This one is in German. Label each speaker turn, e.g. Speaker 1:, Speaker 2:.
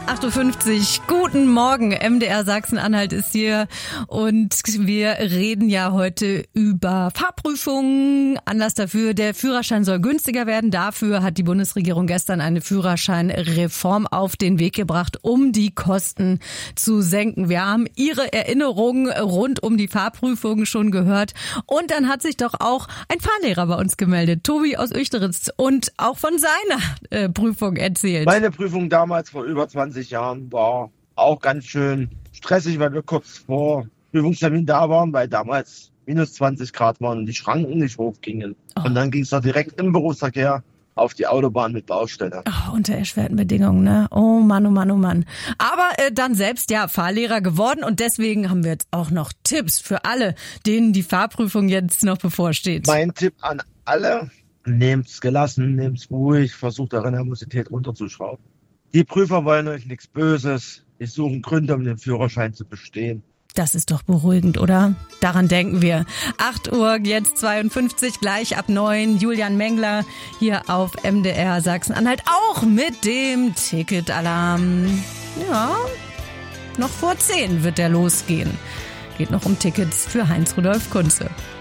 Speaker 1: 8.50 Uhr, guten Morgen, MDR Sachsen-Anhalt ist hier und wir reden ja heute über Fahrprüfungen. Anlass dafür, der Führerschein soll günstiger werden. Dafür hat die Bundesregierung gestern eine Führerscheinreform auf den Weg gebracht, um die Kosten zu senken. Wir haben Ihre Erinnerungen rund um die Fahrprüfungen schon gehört und dann hat sich doch auch ein Fahrlehrer bei uns gemeldet, Tobi aus Uechteritz, und auch von seiner Prüfung erzählt.
Speaker 2: Meine Prüfung damals vor über 20 Jahren war auch ganz schön stressig, weil wir kurz vor Prüfungstermin da waren, weil damals minus 20 Grad waren und die Schranken nicht hochgingen. Oh. Und dann ging es da direkt im Berufsverkehr auf die Autobahn mit Baustelle.
Speaker 1: Oh, unter erschwerten Bedingungen, ne? Oh Mann, oh Mann, oh Mann. Aber dann selbst ja Fahrlehrer geworden und deswegen haben wir jetzt auch noch Tipps für alle, denen die Fahrprüfung jetzt noch bevorsteht.
Speaker 2: Mein Tipp an alle: Nehmt's gelassen, nehmt's ruhig, versucht eure Nervosität runterzuschrauben. Die Prüfer wollen euch nichts Böses. Die suchen Gründe, um den Führerschein zu bestehen.
Speaker 1: Das ist doch beruhigend, oder? Daran denken wir. 8 Uhr, jetzt 52, gleich ab 9. Julian Mengler hier auf MDR Sachsen-Anhalt, auch mit dem Ticketalarm. Ja, noch vor 10 wird der losgehen. Geht noch um Tickets für Heinz Rudolf Kunze.